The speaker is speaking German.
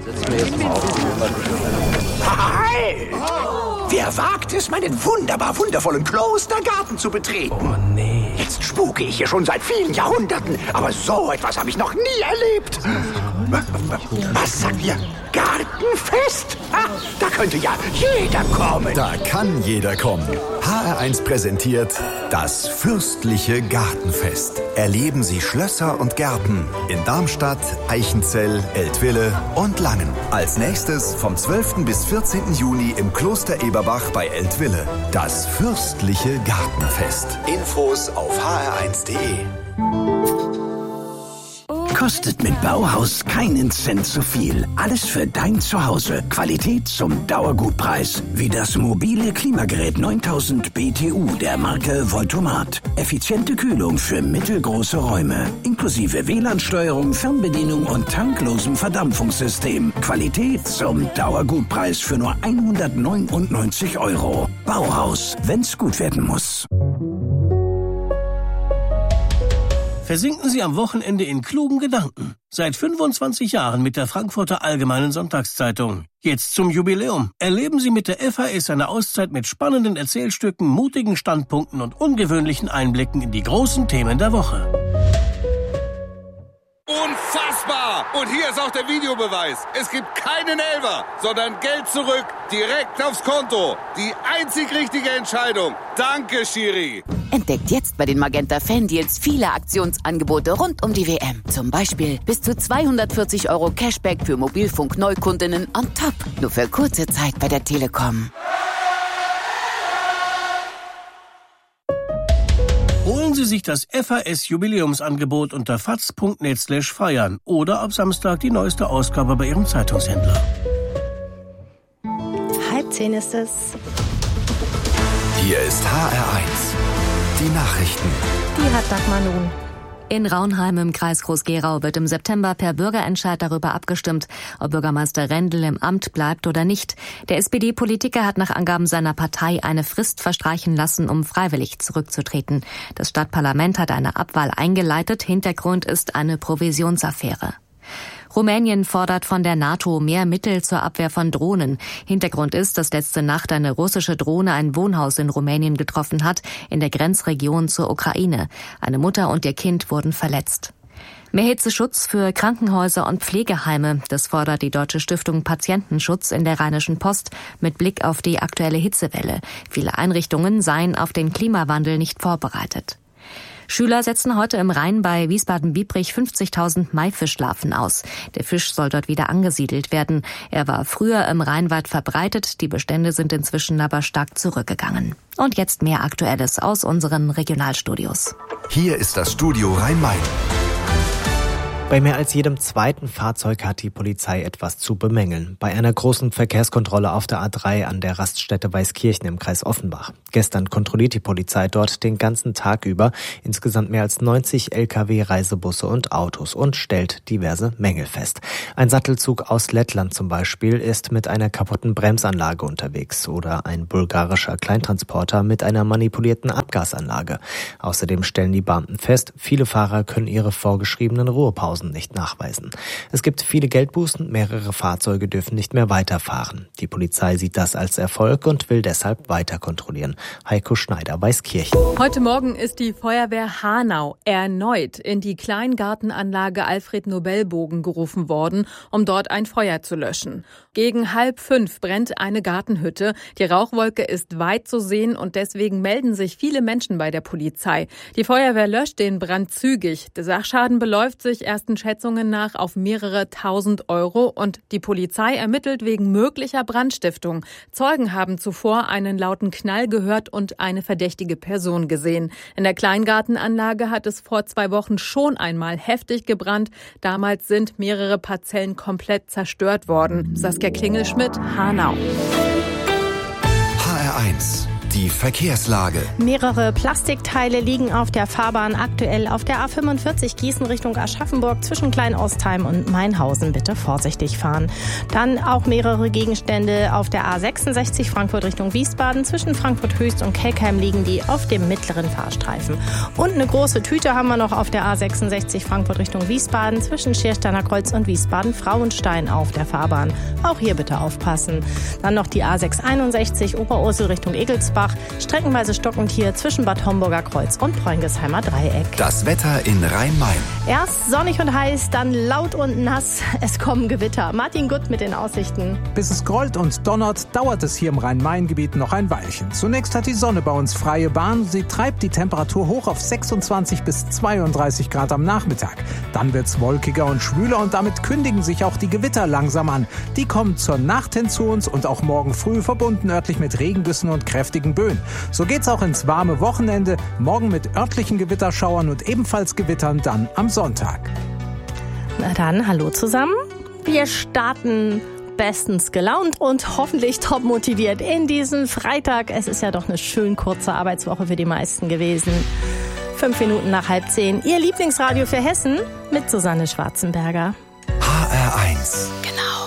Halt! Wer wagt es, meinen wundervollen Klostergarten zu betreten? Oh nee. Jetzt spuke ich hier schon seit vielen Jahrhunderten, aber so etwas habe ich noch nie erlebt. Was sagt ihr? Gartenfest? Da könnte ja jeder kommen. Da kann jeder kommen. HR1 präsentiert das fürstliche Gartenfest. Erleben Sie Schlösser und Gärten in Darmstadt, Eichenzell, Eltville und Langen. Als nächstes vom 12. bis 14. Juni im Kloster Eberbach bei Eltville. Das fürstliche Gartenfest. Infos auf hr1.de. Kostet mit Bauhaus keinen Cent zu viel. Alles für dein Zuhause. Qualität zum Dauergutpreis. Wie das mobile Klimagerät 9000 BTU der Marke Voltomat. Effiziente Kühlung für mittelgroße Räume. Inklusive WLAN-Steuerung, Fernbedienung und tanklosem Verdampfungssystem. Qualität zum Dauergutpreis für nur 199 €. Bauhaus, wenn's gut werden muss. Versinken Sie am Wochenende in klugen Gedanken. Seit 25 Jahren mit der Frankfurter Allgemeinen Sonntagszeitung. Jetzt zum Jubiläum. Erleben Sie mit der FAS eine Auszeit mit spannenden Erzählstücken, mutigen Standpunkten und ungewöhnlichen Einblicken in die großen Themen der Woche. Unfassbar! Und hier ist auch der Videobeweis. Es gibt keinen Elfer, sondern Geld zurück, direkt aufs Konto. Die einzig richtige Entscheidung. Danke, Schiri. Entdeckt jetzt bei den Magenta Fan-Deals viele Aktionsangebote rund um die WM. Zum Beispiel bis zu 240 € Cashback für Mobilfunk-Neukundinnen on top. Nur für kurze Zeit bei der Telekom. Holen Sie sich das FAS-Jubiläumsangebot unter faz.net/feiern oder ab Samstag die neueste Ausgabe bei Ihrem Zeitungshändler. 9:30 ist es. Hier ist HR1. Die Nachrichten. Die hat Dagmar nun. In Raunheim im Kreis Groß-Gerau wird im September per Bürgerentscheid darüber abgestimmt, ob Bürgermeister Rendel im Amt bleibt oder nicht. Der SPD-Politiker hat nach Angaben seiner Partei eine Frist verstreichen lassen, um freiwillig zurückzutreten. Das Stadtparlament hat eine Abwahl eingeleitet. Hintergrund ist eine Provisionsaffäre. Rumänien fordert von der NATO mehr Mittel zur Abwehr von Drohnen. Hintergrund ist, dass letzte Nacht eine russische Drohne ein Wohnhaus in Rumänien getroffen hat, in der Grenzregion zur Ukraine. Eine Mutter und ihr Kind wurden verletzt. Mehr Hitzeschutz für Krankenhäuser und Pflegeheime, das fordert die Deutsche Stiftung Patientenschutz in der Rheinischen Post mit Blick auf die aktuelle Hitzewelle. Viele Einrichtungen seien auf den Klimawandel nicht vorbereitet. Schüler setzen heute im Rhein bei Wiesbaden-Biebrich 50.000 Maifischlarven aus. Der Fisch soll dort wieder angesiedelt werden. Er war früher im Rhein weit verbreitet, die Bestände sind inzwischen aber stark zurückgegangen. Und jetzt mehr Aktuelles aus unseren Regionalstudios. Hier ist das Studio Rhein-Main. Bei mehr als jedem zweiten Fahrzeug hat die Polizei etwas zu bemängeln. Bei einer großen Verkehrskontrolle auf der A3 an der Raststätte Weißkirchen im Kreis Offenbach. Gestern kontrolliert die Polizei dort den ganzen Tag über insgesamt mehr als 90 Lkw, Reisebusse und Autos und stellt diverse Mängel fest. Ein Sattelzug aus Lettland zum Beispiel ist mit einer kaputten Bremsanlage unterwegs oder ein bulgarischer Kleintransporter mit einer manipulierten Abgasanlage. Außerdem stellen die Beamten fest, viele Fahrer können ihre vorgeschriebenen Ruhepausen nicht nachweisen. Es gibt viele Geldbußen, mehrere Fahrzeuge dürfen nicht mehr weiterfahren. Die Polizei sieht das als Erfolg und will deshalb weiter kontrollieren. Heiko Schneider, Weißkirchen. Heute Morgen ist die Feuerwehr Hanau erneut in die Kleingartenanlage Alfred-Nobel-Bogen gerufen worden, um dort ein Feuer zu löschen. Gegen 4:30 brennt eine Gartenhütte. Die Rauchwolke ist weit zu sehen und deswegen melden sich viele Menschen bei der Polizei. Die Feuerwehr löscht den Brand zügig. Der Sachschaden beläuft sich ersten Schätzungen nach auf mehrere tausend Euro und die Polizei ermittelt wegen möglicher Brandstiftung. Zeugen haben zuvor einen lauten Knall gehört und eine verdächtige Person gesehen. In der Kleingartenanlage hat es vor 2 Wochen schon einmal heftig gebrannt. Damals sind mehrere Parzellen komplett zerstört worden. Saskia Klingelschmidt, Hanau. HR1, die Verkehrslage. Mehrere Plastikteile liegen auf der Fahrbahn, aktuell auf der A45 Gießen Richtung Aschaffenburg zwischen Kleinostheim und Mainhausen. Bitte vorsichtig fahren. Dann auch mehrere Gegenstände auf der A66 Frankfurt Richtung Wiesbaden. Zwischen Frankfurt Höchst und Kelkheim liegen die auf dem mittleren Fahrstreifen. Und eine große Tüte haben wir noch auf der A66 Frankfurt Richtung Wiesbaden zwischen Schiersteiner Kreuz und Wiesbaden-Frauenstein auf der Fahrbahn. Auch hier bitte aufpassen. Dann noch die A661 Oberursel Richtung Egelsbach. Streckenweise stockend hier zwischen Bad Homburger Kreuz und Preungesheimer Dreieck. Das Wetter in Rhein-Main. Erst sonnig und heiß, dann laut und nass. Es kommen Gewitter. Martin Gutt mit den Aussichten. Bis es grollt und donnert, dauert es hier im Rhein-Main-Gebiet noch ein Weilchen. Zunächst hat die Sonne bei uns freie Bahn. Sie treibt die Temperatur hoch auf 26 bis 32 Grad am Nachmittag. Dann wird's wolkiger und schwüler und damit kündigen sich auch die Gewitter langsam an. Die kommen zur Nacht hin zu uns und auch morgen früh verbunden örtlich mit Regengüssen und kräftigen Böen. So geht's auch ins warme Wochenende. Morgen mit örtlichen Gewitterschauern und ebenfalls Gewittern dann am Sonntag. Na dann, hallo zusammen. Wir starten bestens gelaunt und hoffentlich top motiviert in diesen Freitag. Es ist ja doch eine schön kurze Arbeitswoche für die meisten gewesen. 5 Minuten nach 9:30. Ihr Lieblingsradio für Hessen mit Susanne Schwarzenberger. HR1